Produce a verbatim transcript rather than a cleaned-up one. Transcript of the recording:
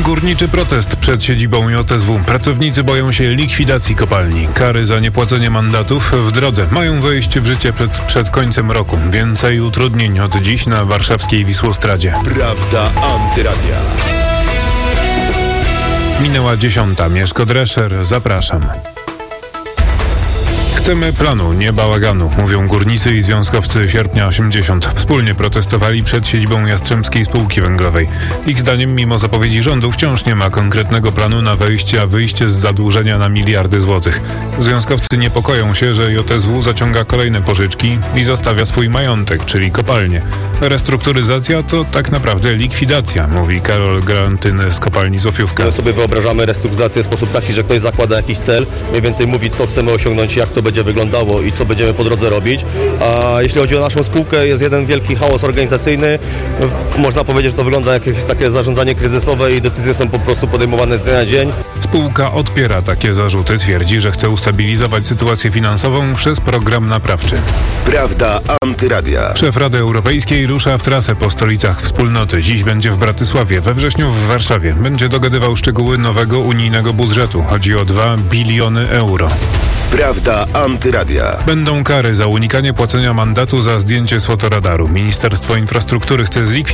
Górniczy protest przed siedzibą J S W. Pracownicy boją się likwidacji kopalni. Kary za niepłacenie mandatów w drodze mają wejść w życie przed, przed końcem roku. Więcej utrudnień od dziś na warszawskiej Wisłostradzie. Prawda Antyradia. Minęła dziesiąta. Mieszko Drescher, zapraszam. Chcemy planu, nie bałaganu, mówią górnicy i związkowcy Sierpnia osiemdziesiąt. Wspólnie protestowali przed siedzibą Jastrzębskiej Spółki Węglowej. Ich zdaniem, mimo zapowiedzi rządu, wciąż nie ma konkretnego planu na wejście, a wyjście z zadłużenia na miliardy złotych. Związkowcy niepokoją się, że J S W zaciąga kolejne pożyczki i zostawia swój majątek, czyli kopalnię. Restrukturyzacja to tak naprawdę likwidacja, mówi Karol Grantyn z kopalni Zofiówka. My sobie wyobrażamy restrukturyzację w sposób taki, że ktoś zakłada jakiś cel, mniej więcej mówi, co chcemy osiągnąć, jak to będzie wyglądało i co będziemy po drodze robić. A jeśli chodzi o naszą spółkę, jest jeden wielki chaos organizacyjny. Można powiedzieć, że to wygląda jak takie zarządzanie kryzysowe i decyzje są po prostu podejmowane z dnia na dzień. Spółka odpiera takie zarzuty, twierdzi, że chce ustabilizować sytuację finansową przez program naprawczy. Prawda Antyradia. Szef Rady Europejskiej rusza w trasę po stolicach wspólnoty. Dziś będzie w Bratysławie, we wrześniu w Warszawie. Będzie dogadywał szczegóły nowego unijnego budżetu. Chodzi o dwa biliony euro. Prawda Antyradia. Będą kary za unikanie płacenia mandatu za zdjęcie z fotoradaru. Ministerstwo Infrastruktury chce zlikwidować